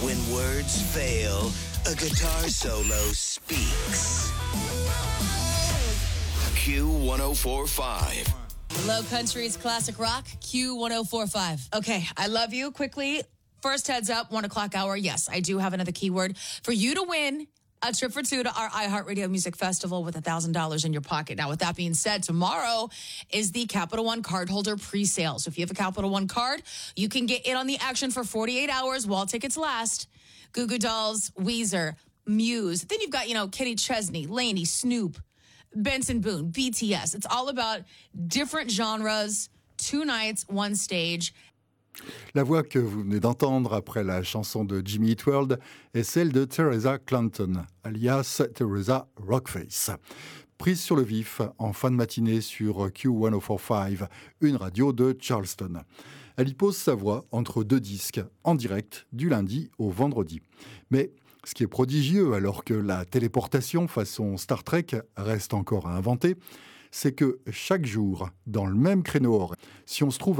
When words fail, a guitar solo speaks. Q1045. Low Country's classic rock, Q1045. Okay, I love you. Quickly, first heads up, 1 o'clock hour. Yes, I do have another keyword for you to win a trip for two to our iHeartRadio Music Festival with $1,000 in your pocket. Now, with that being said, tomorrow is the Capital One cardholder pre-sale. So if you have a Capital One card, you can get in on the action for 48 hours while tickets last. Goo Goo Dolls, Weezer, Muse. Then you've got, Kenny Chesney, Lainey, Snoop, Benson Boone, BTS. It's all about different genres, 2 nights, 1 stage. La voix que vous venez d'entendre après la chanson de Jimmy Eat World est celle de Teresa Clanton, alias Teresa Rockface. Prise sur le vif en fin de matinée sur Q1045, une radio de Charleston. Elle y pose sa voix entre 2 disques, en direct, du lundi au vendredi. Mais ce qui est prodigieux, alors que la téléportation façon Star Trek reste encore à inventer, c'est que chaque jour, dans le même créneau horaire, si on se trouve